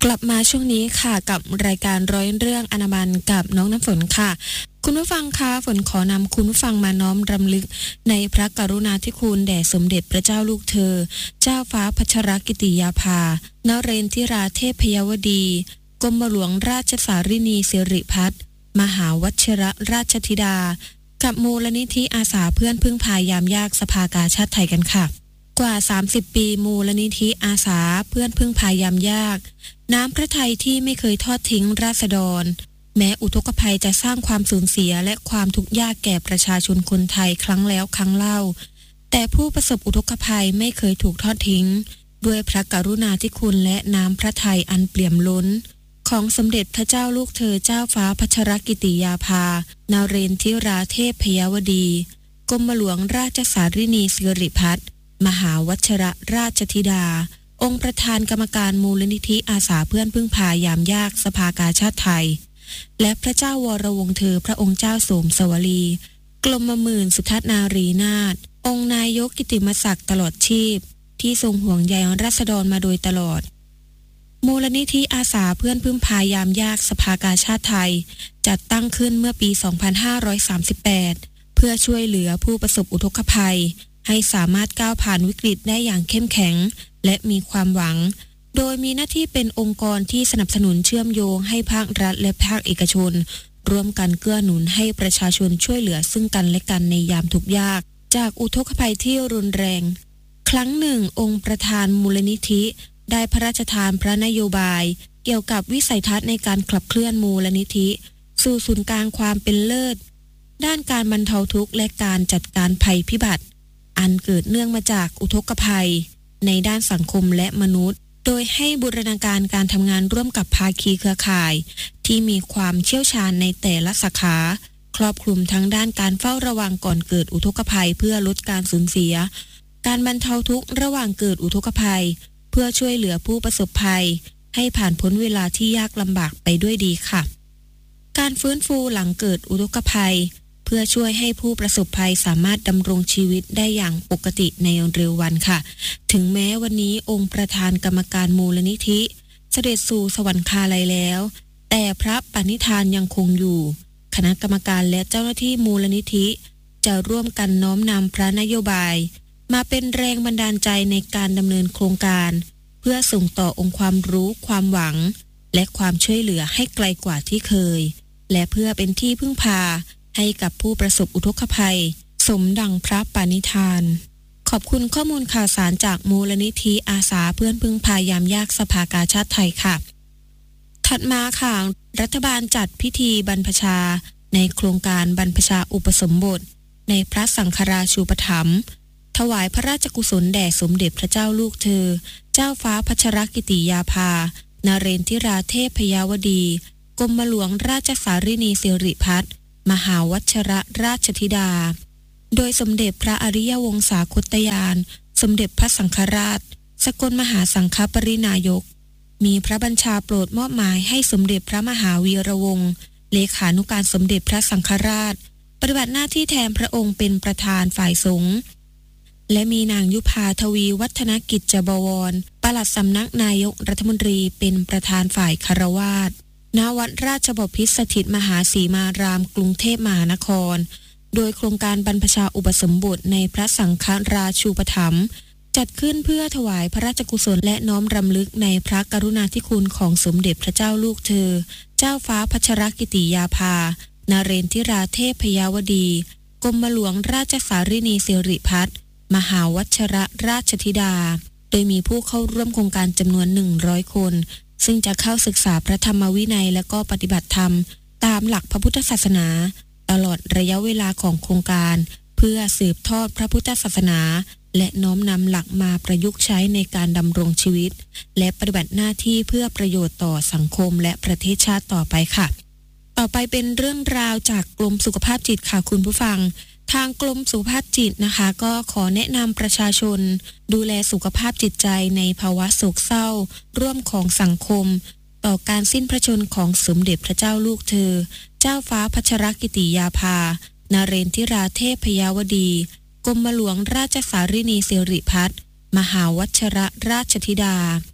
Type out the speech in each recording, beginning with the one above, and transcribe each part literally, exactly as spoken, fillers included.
กลับมาช่วงนี้ค่ะกับรายการร้อยเรื่องอนามันกับน้องน้ำฝนค่ะคุณผู้ฟังคะฝนขอนำคุณผู้ฟังมาน้อมรำลึกในพระกรุณาธิคุณแด่สมเด็จพระเจ้าลูกเธอเจ้าฟ้าพัชรกิติยาภานเรนทิราเทพยวดีกรมหลวงราชสารินีสิริพัฒน์มหาวัชรราชธิดากับมูลนิธิอาสาเพื่อนพึ่งพายามยากสภากาชาติไทยกันค่ะกว่าสามสิบปีมูลนิธิอาสาเพื่อนพึ่งพายามยากน้ำพระทัยที่ไม่เคยทอดทิ้งราษฎรแม้อุทกภัยจะสร้างความสูญเสียและความทุกข์ยากแก่ประชาชนคนไทยครั้งแล้วครั้งเล่าแต่ผู้ประสบอุทกภัยไม่เคยถูกทอดทิ้งด้วยพระกรุณาธิคุณและน้ำพระทัยอันเปี่ยมล้นของสมเด็จพระเจ้าลูกเธอเจ้าฟ้าพัชรกิติยาภานเรนทิราเทพยวดีกรมหลวงราชสารินีสิริพัฒน์มหาวัชรราชธิดาองค์ประธานกรรมการมูลนิธิอาสาเพื่อนพึ่งพายามยากสภากาชาติไทยและพระเจ้าวรวงศ์เธอพระองค์เจ้าโสมสวลีกรมหมื่นสุทัศนารีนาถองค์นายกกิตติมศักดิ์ตลอดชีพที่ทรงห่วงใยราษฎรมาโดยตลอดมูลนิธิอาสาเพื่อนพึ่งพายามยากสภากาชาติไทยจัดตั้งขึ้นเมื่อปี สองพันห้าร้อยสามสิบแปด เพื่อช่วยเหลือผู้ประสบอุทกภัยให้สามารถก้าวผ่านวิกฤตได้อย่างเข้มแข็งและมีความหวังโดยมีหน้าที่เป็นองค์กรที่สนับสนุนเชื่อมโยงให้ภาครัฐและภาคเอกชนร่วมกันเกื้อหนุนให้ประชาชนช่วยเหลือซึ่งกันและกันในยามทุกข์ยากจากอุทกภัยที่รุนแรงครั้งหนึ่งองค์ประธานมูลนิธิได้พระราชทานพระนโยบายเกี่ยวกับวิสัยทัศน์ในการขับเคลื่อนมูลนิธิสู่ศูนย์กลางความเป็นเลิศด้านการบรรเทาทุกข์และการจัดการภัยพิบัติอันเกิดเนื่องมาจากอุทกภัยในด้านสังคมและมนุษย์โดยให้บูรณาการการทำงานร่วมกับภาคีเครือข่ายที่มีความเชี่ยวชาญในแต่ละสาขาครอบคลุมทั้งด้านการเฝ้าระวังก่อนเกิดอุทกภัยเพื่อลดการสูญเสียการบรรเทาทุกข์ระหว่างเกิดอุทกภัยเพื่อช่วยเหลือผู้ประสบภัยให้ผ่านพ้นเวลาที่ยากลำบากไปด้วยดีค่ะการฟื้นฟูหลังเกิดอุทกภัยเพื่อช่วยให้ผู้ประสบภัยสามารถดำรงชีวิตได้อย่างปกติในเร็ววันค่ะถึงแม้วันนี้องค์ประธานกรรมการมูลนิธิเสด็จสู่สวรรคาลัยแล้วแต่พระปณิธานยังคงอยู่คณะกรรมการและเจ้าหน้าที่มูลนิธิจะร่วมกันน้อมนำพระนโยบายมาเป็นแรงบันดาลใจในการดำเนินโครงการเพื่อส่งต่อองค์ความรู้ความหวังและความช่วยเหลือให้ไกลกว่าที่เคยและเพื่อเป็นที่พึ่งพาให้กับผู้ประสบอุทกภัยสมดังพระปณิธานขอบคุณข้อมูลข่าวสารจากมูลนิธิอาสาเพื่อนพึ่งพายามยากสภากาชาติไทยค่ะถัดมาค่ะรัฐบาลจัดพิธีบรรพชาในโครงการบรรพชาอุปสมบทในพระสังฆราชูปถัมภ์ถวายพระราชกุศลแด่สมเด็จพระเจ้าลูกเธอเจ้าฟ้าพัชรกิติยาภานเรนทิราเทพยวดีกรมหลวงราชสารินีสิริพัฒน์มหาวัชรราชธิดาโดยสมเด็จพระอริยวงศาคตญาณสมเด็จพระสังฆราชสกลมหาสังฆปรินายกมีพระบัญชาโปรดมอบหมายให้สมเด็จพระมหาวีระวงศ์เลขานุการสมเด็จพระสังฆราชปฏิบัติหน้าที่แทนพระองค์เป็นประธานฝ่ายสงฆ์และมีนางยุพาทวีวัฒนกิจจบวรปลัดสำนักนายกรัฐมนตรีเป็นประธานฝ่ายคฤหัสถ์ณวัดราชบพิตรสถิตมหาสีมารามกรุงเทพมหานครโดยโครงการบรรพชาอุปสมบทในพระสังฆราชูปถัมภ์จัดขึ้นเพื่อถวายพระราชกุศลและน้อมรำลึกในพระกรุณาธิคุณของสมเด็จพระเจ้าลูกเธอเจ้าฟ้าพัชรกิติยาภานเรนทิราเทพยวดีกรมหลวงราชสารินีสิริพัฒน์มหาวัชรราชธิดาโดยมีผู้เข้าร่วมโครงการจำนวนหนึ่งร้อยคนซึ่งจะเข้าศึกษาพระธรรมวินัยและก็ปฏิบัติธรรมตามหลักพระพุทธศาสนาตลอดระยะเวลาของโครงการเพื่อสืบทอดพระพุทธศาสนาและน้อมนำหลักมาประยุกต์ใช้ในการดำรงชีวิตและปฏิบัติหน้าที่เพื่อประโยชน์ต่อสังคมและประเทศชาติต่อไปค่ะต่อไปเป็นเรื่องราวจากกรมสุขภาพจิตค่ะคุณผู้ฟังทางกรมสุขภาพจิตนะคะก็ขอแนะนำประชาชนดูแลสุขภาพจิตใจในภาวะโศกเศร้าร่วมของสังคมต่อการสิ้นพระชนม์ของสมเด็จพระเจ้าลูกเธอเจ้าฟ้าพัชรกิติยาภานเรนทิราเทพยวดีกรมหลวงราชสารินีสิริพัฒน์มหาวัชรราชธิดาโด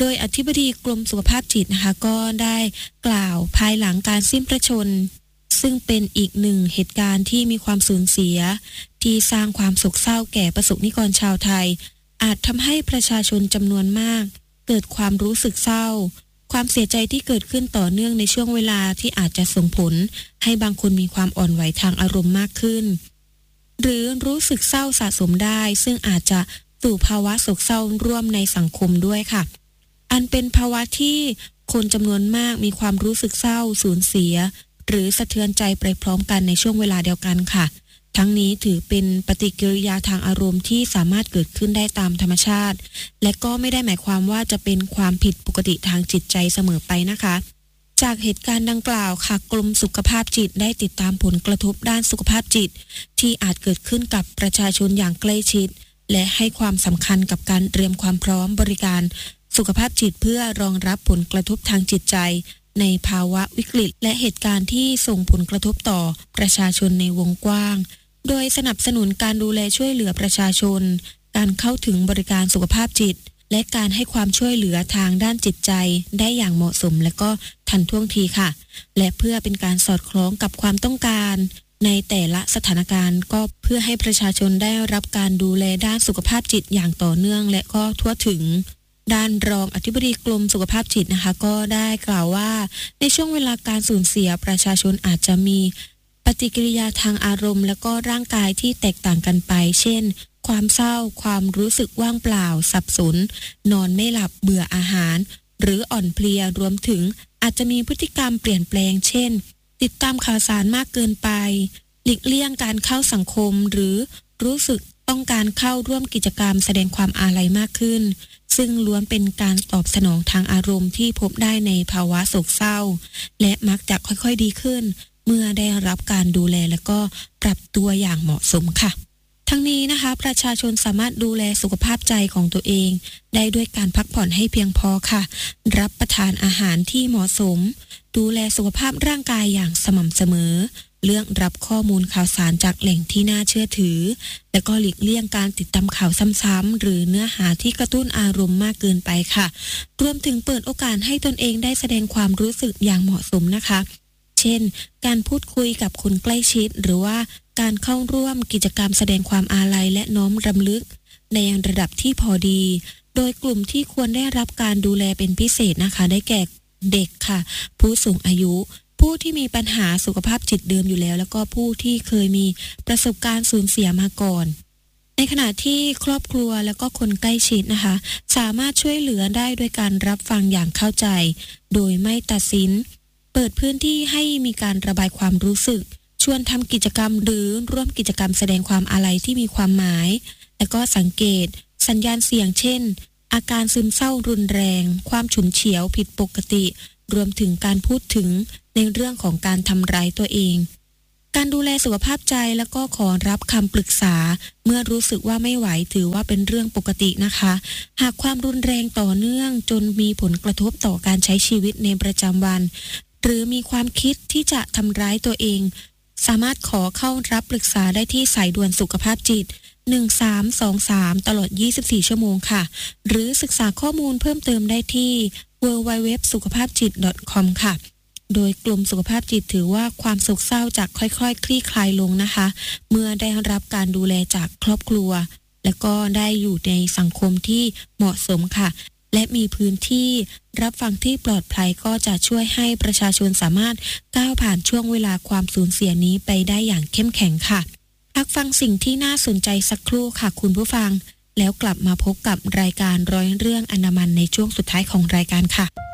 ดยอธิบดีกรมสุขภาพจิตนะคะก็ได้กล่าวภายหลังการสิ้นพระชนม์ซึ่งเป็นอีกหนึ่งเหตุการณ์ที่มีความสูญเสียที่สร้างความโศกเศร้าแก่ประสบนิกรชาวไทยอาจทำให้ประชาชนจำนวนมากเกิดความรู้สึกเศร้าความเสียใจที่เกิดขึ้นต่อเนื่องในช่วงเวลาที่อาจจะส่งผลให้บางคนมีความอ่อนไหวทางอารมณ์มากขึ้นหรือรู้สึกเศร้าสะสมได้ซึ่งอาจจะสู่ภาวะโศกเศร้าร่วมในสังคมด้วยค่ะอันเป็นภาวะที่คนจำนวนมากมีความรู้สึกเศร้าสูญเสียหรือสะเทือนใจไปพร้อมกันในช่วงเวลาเดียวกันค่ะทั้งนี้ถือเป็นปฏิกิริยาทางอารมณ์ที่สามารถเกิดขึ้นได้ตามธรรมชาติและก็ไม่ได้หมายความว่าจะเป็นความผิดปกติทางจิตใจเสมอไปนะคะจากเหตุการณ์ดังกล่าวค่ะกรมสุขภาพจิตได้ติดตามผลกระทบด้านสุขภาพจิตที่อาจเกิดขึ้นกับประชาชนอย่างใกล้ชิดและให้ความสำคัญกับการเตรียมความพร้อมบริการสุขภาพจิตเพื่อรองรับผลกระทบทางจิตใจในภาวะวิกฤตและเหตุการณ์ที่ส่งผลกระทบต่อประชาชนในวงกว้างโดยสนับสนุนการดูแลช่วยเหลือประชาชนการเข้าถึงบริการสุขภาพจิตและการให้ความช่วยเหลือทางด้านจิตใจได้อย่างเหมาะสมและก็ทันท่วงทีค่ะและเพื่อเป็นการสอดคล้องกับความต้องการในแต่ละสถานการณ์ก็เพื่อให้ประชาชนได้รับการดูแลด้านสุขภาพจิตอย่างต่อเนื่องและก็ทั่วถึงด้านรองอธิบดีกรมสุขภาพจิตนะคะก็ได้กล่าวว่าในช่วงเวลาการสูญเสียประชาชนอาจจะมีปฏิกิริยาทางอารมณ์และก็ร่างกายที่แตกต่างกันไปเช่นความเศร้าความรู้สึกว่างเปล่าสับสนนอนไม่หลับเบื่ออาหารหรืออ่อนเพลียรวมถึงอาจจะมีพฤติกรรมเปลี่ยนแปลงเช่นติดตามข่าวสารมากเกินไปหลีกเลี่ยงการเข้าสังคมหรือรู้สึกต้องการเข้าร่วมกิจกรรมแสดงความอาลัยมากขึ้นซึ่งล้วนเป็นการตอบสนองทางอารมณ์ที่พบได้ในภาวะโศกเศร้าและมักจะค่อยๆดีขึ้นเมื่อได้รับการดูแลและก็ปรับตัวอย่างเหมาะสมค่ะทั้งนี้นะคะประชาชนสามารถดูแลสุขภาพใจของตัวเองได้ด้วยการพักผ่อนให้เพียงพอค่ะรับประทานอาหารที่เหมาะสมดูแลสุขภาพร่างกายอย่างสม่ำเสมอเลือกรับข้อมูลข่าวสารจากแหล่งที่น่าเชื่อถือและก็หลีกเลี่ยงการติดตามข่าวซ้ำๆหรือเนื้อหาที่กระตุ้นอารมณ์มากเกินไปค่ะรวมถึงเปิดโอกาสให้ตนเองได้แสดงความรู้สึกอย่างเหมาะสมนะคะเช่นการพูดคุยกับคนใกล้ชิดหรือว่าการเข้าร่วมกิจกรรมแสดงความอาลัยและน้อมรำลึกในระดับที่พอดีโดยกลุ่มที่ควรได้รับการดูแลเป็นพิเศษนะคะได้แก่เด็กค่ะผู้สูงอายุผู้ที่มีปัญหาสุขภาพจิตเดิมอยู่แล้วแล้วก็ผู้ที่เคยมีประสบการณ์สูญเสียมาก่อนในขณะที่ครอบครัวแล้วก็คนใกล้ชิดนะคะสามารถช่วยเหลือได้โดยการรับฟังอย่างเข้าใจโดยไม่ตัดสินเปิดพื้นที่ให้มีการระบายความรู้สึกชวนทำกิจกรรมหรือร่วมกิจกรรมแสดงความอาลัยที่มีความหมายและก็สังเกตสัญญาณเสี่ยงเช่นอาการซึมเศร้ารุนแรงความฉุนเฉียวผิดปกติรวมถึงการพูดถึงในเรื่องของการทำร้ายตัวเองการดูแลสุขภาพใจแล้วก็ขอรับคำปรึกษาเมื่อรู้สึกว่าไม่ไหวถือว่าเป็นเรื่องปกตินะคะหากความรุนแรงต่อเนื่องจนมีผลกระทบต่อการใช้ชีวิตในประจำวันหรือมีความคิดที่จะทำร้ายตัวเองสามารถขอเข้ารับปรึกษาได้ที่สายด่วนสุขภาพจิตหนึ่งสามสองสามตลอดยี่สิบสี่ชั่วโมงค่ะหรือศึกษาข้อมูลเพิ่มเติมได้ที่ ดับเบิลยู ดับเบิลยู ดับเบิลยู ดอท สุขภาพจิต ดอท คอม ค่ะโดยกลุ่มสุขภาพจิตถือว่าความโศกเศร้าจะค่อยๆคลี่คลายลงนะคะเมื่อได้รับการดูแลจากครอบครัวและก็ได้อยู่ในสังคมที่เหมาะสมค่ะและมีพื้นที่รับฟังที่ปลอดภัยก็จะช่วยให้ประชาชนสามารถก้าวผ่านช่วงเวลาความสูญเสียนี้ไปได้อย่างเข้มแข็งค่ะพักฟังสิ่งที่น่าสนใจสักครู่ค่ะคุณผู้ฟังแล้วกลับมาพบกับรายการร้อยเรื่องอันดามันในช่วงสุดท้ายของรายการค่ะ